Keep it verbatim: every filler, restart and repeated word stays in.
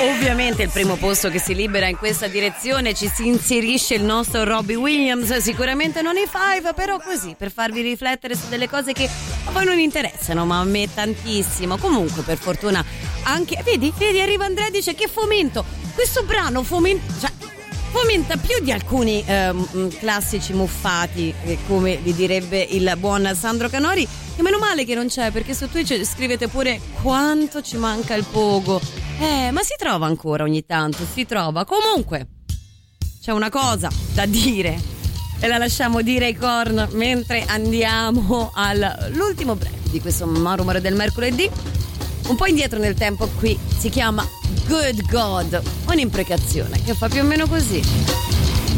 Ovviamente il primo posto che si libera in questa direzione ci si inserisce il nostro Robbie Williams, sicuramente non i Five, però così per farvi riflettere su delle cose che a voi non interessano, ma a me tantissimo. Comunque per fortuna anche, vedi, vedi arriva Andrea e dice che fomento, questo brano fomenta, cioè, fomenta più di alcuni ehm, classici muffati, eh, come vi direbbe il buon Sandro Canori. E meno male che non c'è, perché su Twitch scrivete pure quanto ci manca il pogo. Eh, ma si trova ancora ogni tanto, si trova. Comunque, c'è una cosa da dire e la lasciamo dire ai Korn mentre andiamo all'ultimo break di questo Rumore del mercoledì. Un po' indietro nel tempo, qui si chiama Good God, un'imprecazione che fa più o meno così.